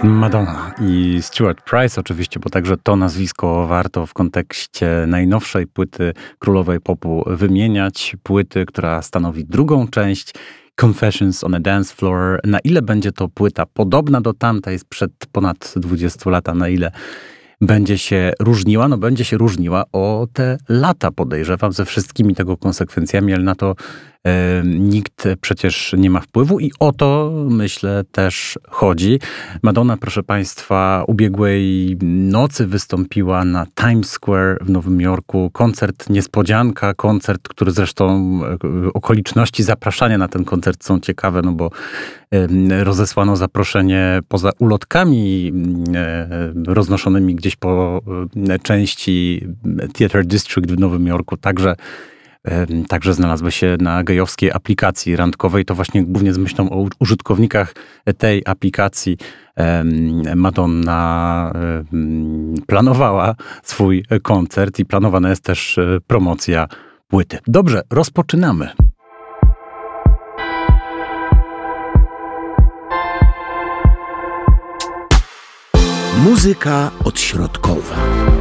Madonna i Stuart Price oczywiście, bo także to nazwisko warto w kontekście najnowszej płyty królowej popu wymieniać. Płyty, która stanowi drugą część Confessions on a Dance Floor. Na ile będzie to płyta podobna do tamtej sprzed ponad 20 lat, a na ile będzie się różniła? No będzie się różniła o te lata, podejrzewam, ze wszystkimi tego konsekwencjami, ale na to nikt przecież nie ma wpływu i o to, myślę, też chodzi. Madonna, proszę Państwa, ubiegłej nocy wystąpiła na Times Square w Nowym Jorku. Koncert niespodzianka, koncert, który zresztą okoliczności zapraszania na ten koncert są ciekawe, no bo rozesłano zaproszenie poza ulotkami roznoszonymi gdzieś po części Theatre District w Nowym Jorku. Także znalazły się na gejowskiej aplikacji randkowej. To właśnie głównie z myślą o użytkownikach tej aplikacji Madonna planowała swój koncert i planowana jest też promocja płyty. Dobrze, rozpoczynamy. Muzyka odśrodkowa.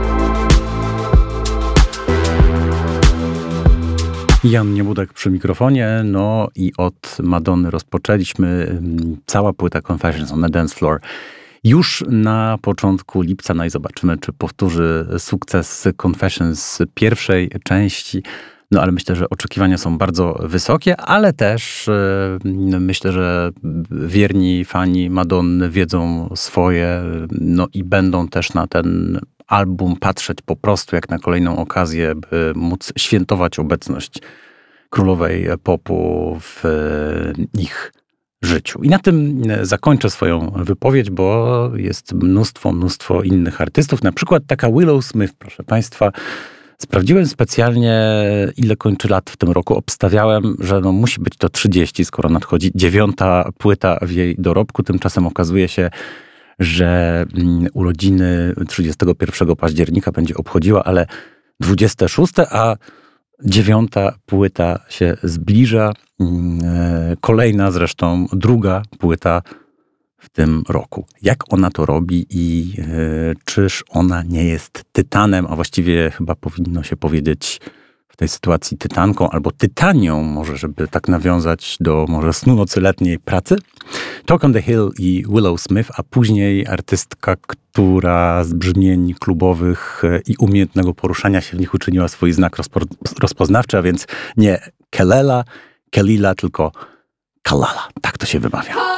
Jan Niebudek przy mikrofonie, no i od Madonny rozpoczęliśmy. Cała płyta Confessions on the Dance Floor już na początku lipca, no i zobaczymy, czy powtórzy sukces Confessions pierwszej części. No ale myślę, że oczekiwania są bardzo wysokie, ale też myślę, że wierni fani Madonny wiedzą swoje, no i będą też na ten album patrzeć po prostu jak na kolejną okazję, by móc świętować obecność królowej popu w ich życiu. I na tym zakończę swoją wypowiedź, bo jest mnóstwo innych artystów. Na przykład taka Willow Smith, proszę Państwa. Sprawdziłem specjalnie, ile kończy lat w tym roku. Obstawiałem, że no musi być to 30, skoro nadchodzi 9. płyta w jej dorobku. Tymczasem okazuje się, że urodziny 31 października będzie obchodziła, ale 26, a 9. płyta się zbliża. Kolejna zresztą, druga płyta w tym roku. Jak ona to robi i czyż ona nie jest tytanem, a właściwie chyba powinno się powiedzieć w tej sytuacji tytanką albo tytanią, może żeby tak nawiązać do może snu nocy letniej pracy. Talk on the Hill i Willow Smith, a później artystka, która z brzmień klubowych i umiejętnego poruszania się w nich uczyniła swój znak rozpoznawczy, a więc nie Kelela, tylko Kalala. Tak to się wymawia.